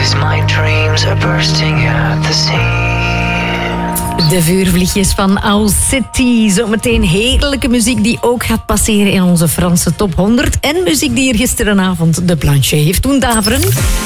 'cause my dreams are bursting at the seams. De vuurvliegjes van Owl City. Zometeen heerlijke muziek die ook gaat passeren in onze Franse top 100. En muziek die hier gisterenavond de planche heeft doen daveren.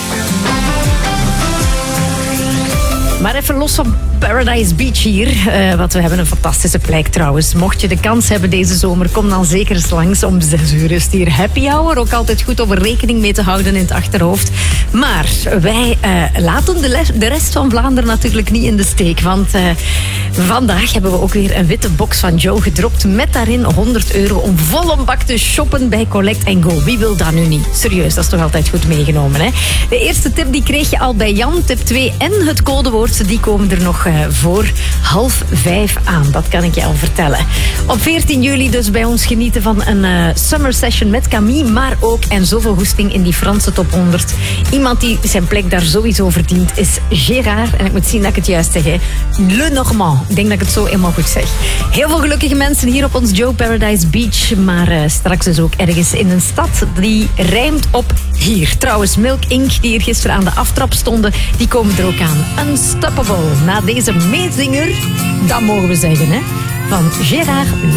Maar even los van Paradise Beach hier. Want we hebben een fantastische plek trouwens. Mocht je de kans hebben deze zomer, kom dan zeker eens langs. Om 6 uur is het hier happy hour. Ook altijd goed om er rekening mee te houden in het achterhoofd. Maar wij laten de rest van Vlaanderen natuurlijk niet in de steek. Want vandaag hebben we ook weer een witte box van Joe gedropt. Met daarin €100 om vol een bak te shoppen bij Collect & Go. Wie wil dat nu niet? Serieus, dat is toch altijd goed meegenomen, hè? De eerste tip die kreeg je al bij Jan. Tip 2 en het codewoord, die komen er nog voor 4:30 aan. Dat kan ik je al vertellen. Op 14 juli dus bij ons genieten van een summer session met Camille. Maar ook, en zoveel goesting in die Franse top 100. Iemand die zijn plek daar sowieso verdient is Gérard. En ik moet zien dat ik het juist zeg. Hè. Le Normand. Ik denk dat ik het zo helemaal goed zeg. Heel veel gelukkige mensen hier op ons Joe Paradise Beach. Maar straks dus ook ergens in een stad die rijmt op hier. Trouwens, Milk Inc., die hier gisteren aan de aftrap stonden, die komen er ook aan. Unstoppable. Na deze meezinger, dat mogen we zeggen, hè, van Gérard